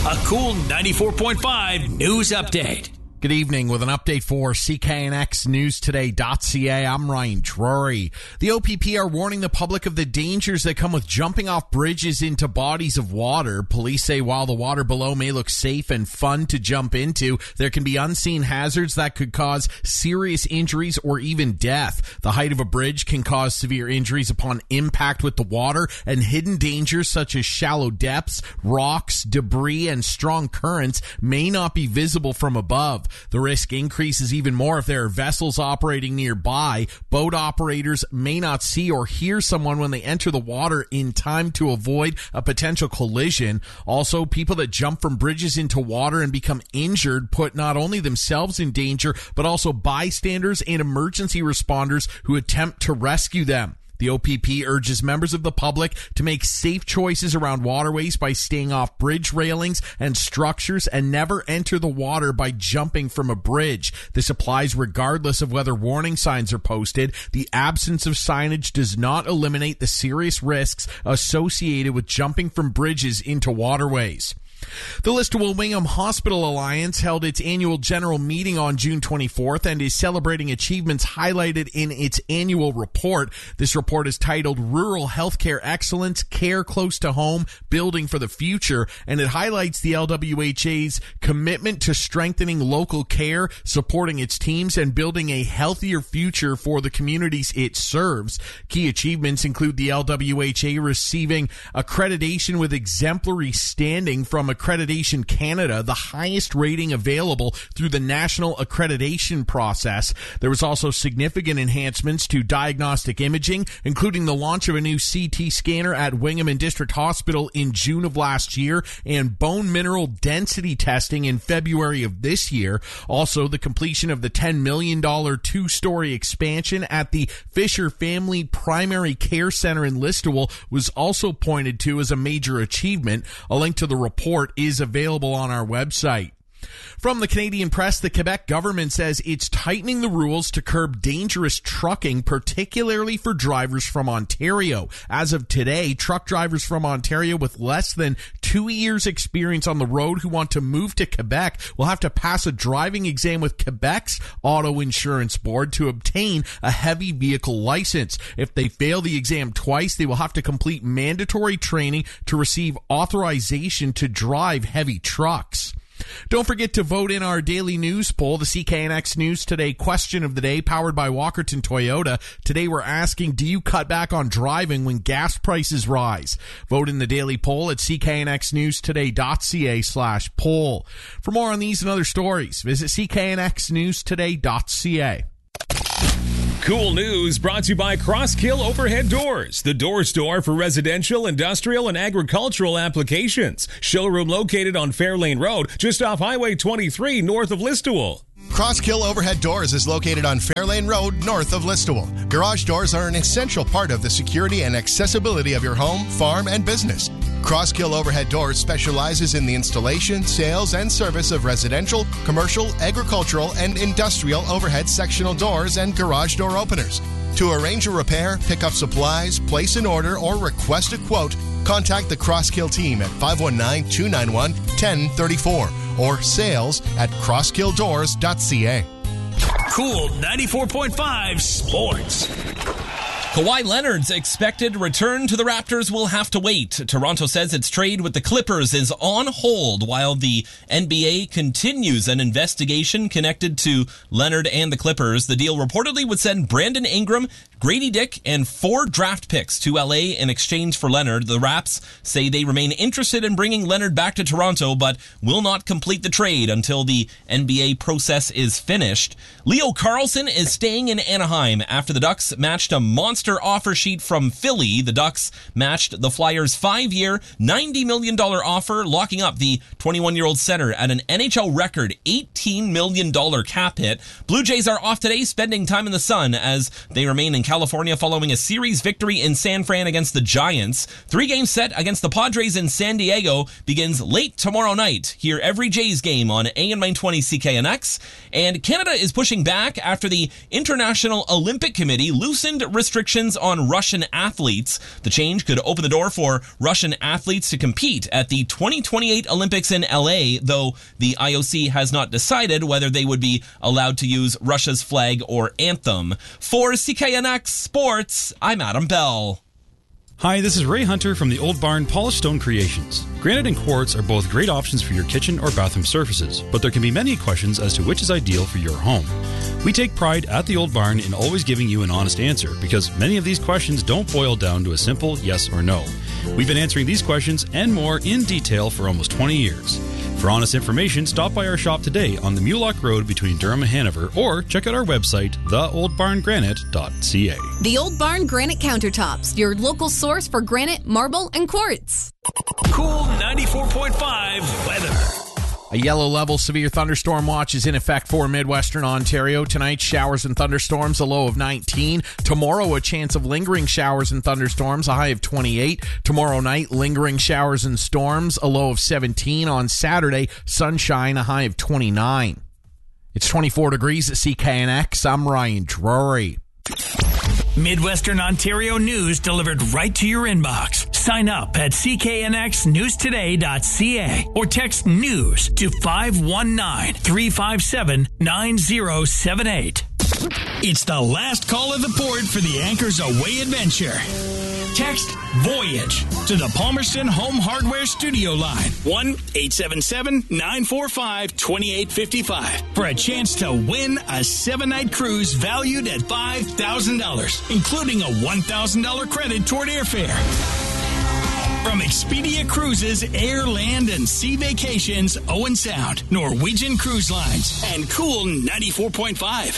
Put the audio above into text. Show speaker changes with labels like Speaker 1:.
Speaker 1: A cool 94.5 news update.
Speaker 2: Good evening with an update for CKNXNewsToday.ca. I'm Ryan Drury. The OPP are warning the public of the dangers that come with jumping off bridges into bodies of water. Police say while the water below may look safe and fun to jump into, there can be unseen hazards that could cause serious injuries or even death. The height of a bridge can cause severe injuries upon impact with the water, and hidden dangers such as shallow depths, rocks, debris, and strong currents may not be visible from above. The risk increases even more if there are vessels operating nearby. Boat operators may not see or hear someone when they enter the water in time to avoid a potential collision. Also, people that jump from bridges into water and become injured put not only themselves in danger, but also bystanders and emergency responders who attempt to rescue them. The OPP urges members of the public to make safe choices around waterways by staying off bridge railings and structures and never enter the water by jumping from a bridge. This applies regardless of whether warning signs are posted. The absence of signage does not eliminate the serious risks associated with jumping from bridges into waterways. The Listowel Wingham Hospital Alliance held its annual general meeting on June 24th and is celebrating achievements highlighted in its annual report. This report is titled Rural Healthcare Excellence, Care Close to Home, Building for the Future, and it highlights the LWHA's commitment to strengthening local care, supporting its teams, and building a healthier future for the communities it serves. Key achievements include the LWHA receiving accreditation with exemplary standing from Accreditation Canada, the highest rating available through the national accreditation process. There was also significant enhancements to diagnostic imaging, including the launch of a new CT scanner at Wingham and District Hospital in June of last year and bone mineral density testing in February of this year. Also, the completion of the $10 million two-story expansion at the Fisher Family Primary Care Center in Listowel was also pointed to as a major achievement. A link to the report is available on our website. From the Canadian Press, the Quebec government says it's tightening the rules to curb dangerous trucking, particularly for drivers from Ontario. As of today, truck drivers from Ontario with less than 2 years experience on the road who want to move to Quebec will have to pass a driving exam with Quebec's Auto Insurance Board to obtain a heavy vehicle license. If they fail the exam twice, they will have to complete mandatory training to receive authorization to drive heavy trucks. Don't forget to vote in our daily news poll, the CKNX News Today question of the day, powered by Walkerton Toyota. Today we're asking, do you cut back on driving when gas prices rise? Vote in the daily poll at cknxnewstoday.ca/poll. For more on these and other stories, visit cknxnewstoday.ca.
Speaker 3: Cool news brought to you by Crosskill Overhead Doors, the door store for residential, industrial, and agricultural applications. Showroom located on Fairlane Road, just off Highway 23, north of Listowel.
Speaker 4: Crosskill Overhead Doors is located on Fairlane Road, north of Listowel. Garage doors are an essential part of the security and accessibility of your home, farm, and business. Crosskill Overhead Doors specializes in the installation, sales, and service of residential, commercial, agricultural, and industrial overhead sectional doors and garage door openers. To arrange a repair, pick up supplies, place an order, or request a quote, contact the Crosskill team at 519-291-1034 or sales@crosskilldoors.ca.
Speaker 1: Cool 94.5 Sports.
Speaker 5: Kawhi Leonard's expected return to the Raptors will have to wait. Toronto says its trade with the Clippers is on hold while the NBA continues an investigation connected to Leonard and the Clippers. The deal reportedly would send Brandon Ingram, Grady Dick, and 4 draft picks to LA in exchange for Leonard. The Raps say they remain interested in bringing Leonard back to Toronto, but will not complete the trade until the NBA process is finished. Leo Carlsson is staying in Anaheim after the Ducks matched a monster offer sheet from Philly. The Ducks matched the Flyers' 5-year, $90 million offer, locking up the 21-year-old center at an NHL record $18 million cap hit. Blue Jays are off today, spending time in the sun as they remain in California following a series victory in San Fran against the Giants. 3-game set against the Padres in San Diego begins late tomorrow night. Hear every Jays game on AM 920 CKNX. And Canada is pushing back after the International Olympic Committee loosened restrictions restrictions on Russian athletes. The change could open the door for Russian athletes to compete at the 2028 Olympics in LA, though the IOC has not decided whether they would be allowed to use Russia's flag or anthem. For CKNX Sports, I'm Adam Bell.
Speaker 6: Hi, this is Ray Hunter from the Old Barn Polished Stone Creations. Granite and quartz are both great options for your kitchen or bathroom surfaces, but there can be many questions as to which is ideal for your home. We take pride at the Old Barn in always giving you an honest answer, because many of these questions don't boil down to a simple yes or no. We've been answering these questions and more in detail for almost 20 years. For honest information, stop by our shop today on the Mulock Road between Durham and Hanover, or check out our website, theoldbarngranite.ca.
Speaker 7: The Old Barn Granite Countertops, your local source for granite, marble, and quartz.
Speaker 1: Cool 94.5 weather.
Speaker 2: A yellow level severe thunderstorm watch is in effect for Midwestern Ontario. Tonight, showers and thunderstorms, a low of 19. Tomorrow, a chance of lingering showers and thunderstorms, a high of 28. Tomorrow night, lingering showers and storms, a low of 17. On Saturday, sunshine, a high of 29. It's 24 degrees at CKNX. I'm Ryan Drury.
Speaker 1: Midwestern Ontario news delivered right to your inbox. Sign up at cknxnewstoday.ca or text news to 519-357-9078. It's the last call of the port for the Anchors Away adventure. Text Voyage to the Palmerston Home Hardware Studio line, 1-877-945-2855, for a chance to win a 7-night cruise valued at $5,000, including a $1,000 credit toward airfare. From Expedia Cruises, Air, Land, and Sea Vacations, Owen Sound, Norwegian Cruise Lines, and Cool 94.5.